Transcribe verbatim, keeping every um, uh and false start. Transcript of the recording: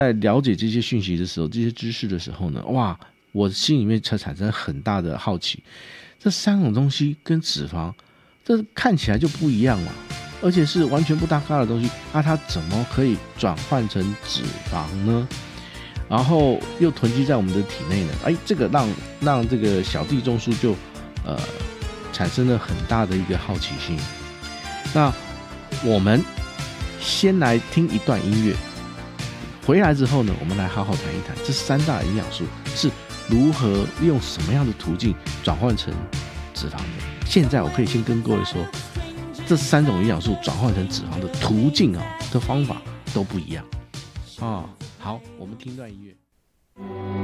在了解这些讯息的时候，这些知识的时候呢，哇，我心里面才产生很大的好奇，这三种东西跟脂肪，这看起来就不一样嘛，而且是完全不搭嘎的东西，那、啊、它怎么可以转换成脂肪呢？然后又囤积在我们的体内呢？哎，这个让让这个小弟中枢就呃产生了很大的一个好奇心。那我们先来听一段音乐。回来之后呢，我们来好好谈一谈这三大营养素是如何用什么样的途径转换成脂肪的。现在我可以先跟各位说，这三种营养素转换成脂肪的途径啊的方法都不一样啊。好，我们听段音乐。